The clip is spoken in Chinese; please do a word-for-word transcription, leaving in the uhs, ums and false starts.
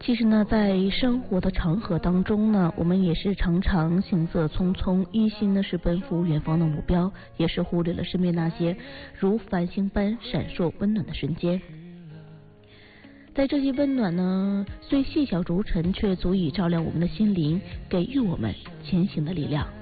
其实呢，在生活的长河当中呢，我们也是常常行色匆匆，一心呢是奔赴远方的目标，也是忽略了身边那些如繁星般闪烁温暖的瞬间。在这些温暖呢，虽细小如尘，却足以照亮我们的心灵，给予我们前行的力量。